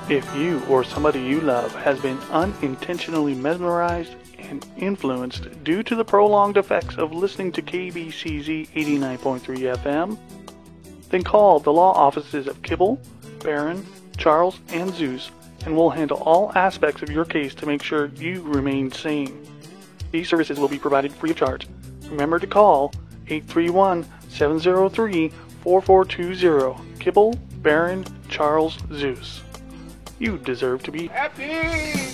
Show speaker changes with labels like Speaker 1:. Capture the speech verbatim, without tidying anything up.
Speaker 1: If you or somebody you love has been unintentionally mesmerized and influenced due to the prolonged effects of listening to K B C Z eighty-nine point three F M, then call the law offices of Kibble, Barron, Charles, and Zeus, and we'll handle all aspects of your case to make sure you remain sane. These services will be provided free of charge. Remember to call eight three one, seven zero three, four four two zero. Kibble, Barron, Charles, Zeus. You deserve to be happy!